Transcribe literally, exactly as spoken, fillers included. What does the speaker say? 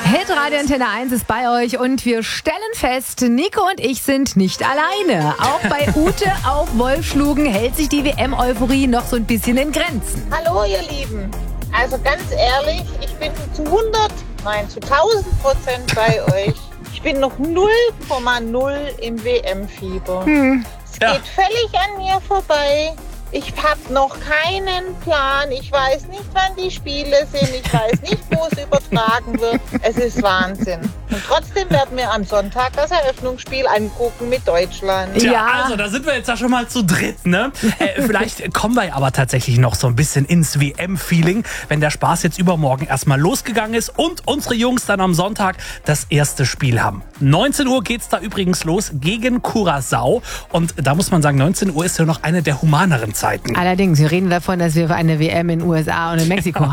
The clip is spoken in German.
Hitradio Antenne eins ist bei euch und wir stellen fest, Nico und ich sind nicht alleine. Auch bei Ute auf Wolfschlugen hält sich die W M-Euphorie noch so ein bisschen in Grenzen. Hallo ihr Lieben, also ganz ehrlich, ich bin zu hundert, nein zu tausend Prozent bei euch. Ich bin noch null Komma null im W M-Fieber. Hm. Es Ja. geht völlig an mir vorbei. Ich habe noch keinen Plan. Ich weiß nicht, wann die Spiele sind. Ich weiß nicht, wo es übertragen wird. Es ist Wahnsinn. Und trotzdem werden wir am Sonntag das Eröffnungsspiel angucken mit Deutschland. Tja, Ja. also da sind wir jetzt ja schon mal zu dritt, ne? Äh, vielleicht kommen wir aber tatsächlich noch so ein bisschen ins W M-Feeling, wenn der Spaß jetzt übermorgen erstmal losgegangen ist und unsere Jungs dann am Sonntag das erste Spiel haben. neunzehn Uhr geht's da übrigens los gegen Curaçao und da muss man sagen, neunzehn Uhr ist ja noch eine der humaneren Zeiten. Allerdings, wir reden davon, dass wir eine W M in den U S A und in Mexiko